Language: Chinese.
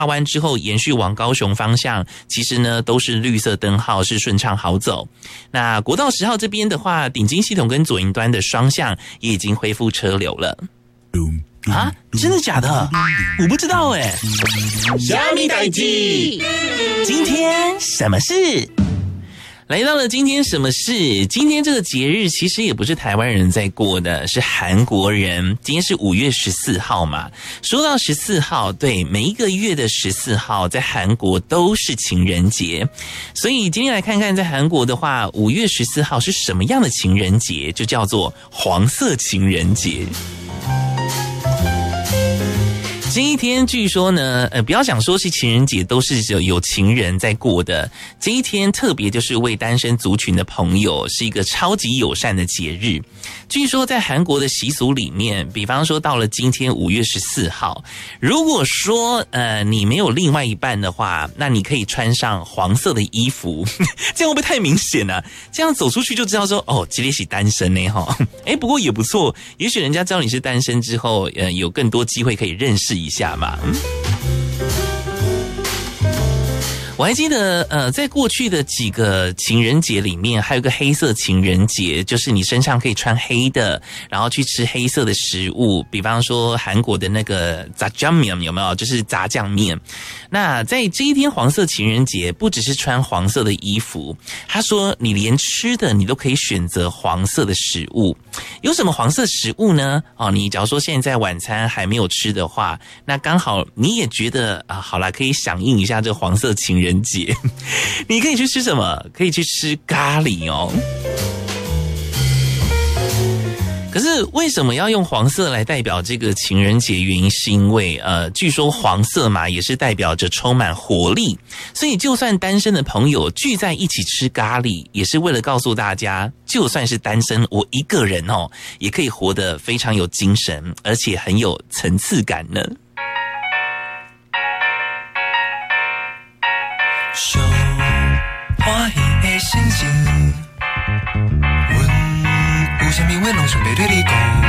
画完之后延续往高雄方向，其实呢都是绿色灯号，是顺畅好走。那国道10号这边的话，顶金系统跟左营端的双向也已经恢复车流了。啊，真的假的？我不知道欸。 虾米代志？ 今天什么事？来到了今天什么事？今天这个节日其实也不是台湾人在过的，是韩国人。今天是5月14号嘛。说到14号，对，每一个月的14号在韩国都是情人节。所以今天来看看在韩国的话，5月14号是什么样的情人节，就叫做黄色情人节。这一天据说呢，不要想说是情人节，都是有情人在过的。这一天特别就是为单身族群的朋友，是一个超级友善的节日。据说在韩国的习俗里面，比方说到了今天5月14号，如果说你没有另外一半的话，那你可以穿上黄色的衣服，这样会不会太明显啊？这样走出去就知道说哦，今天是单身呢哈。不过也不错，也许人家知道你是单身之后，有更多机会可以认识一下嘛。我还记得在过去的几个情人节里面，还有个黑色情人节，就是你身上可以穿黑的，然后去吃黑色的食物，比方说韩国的那个炸酱面有没有？就是炸酱面。那在这一天黄色情人节，不只是穿黄色的衣服，他说你连吃的你都可以选择黄色的食物。有什么黄色食物呢？你假如说现在晚餐还没有吃的话，那刚好你也觉得好啦，可以响应一下这黄色情人节，你可以去吃什么？可以去吃咖喱哦。可是为什么要用黄色来代表这个情人节？原因是因为据说黄色嘛也是代表着充满活力，所以就算单身的朋友聚在一起吃咖喱，也是为了告诉大家，就算是单身，我一个人也可以活得非常有精神，而且很有层次感呢。 小欢喜的心情，阮有啥物话拢想要对你讲。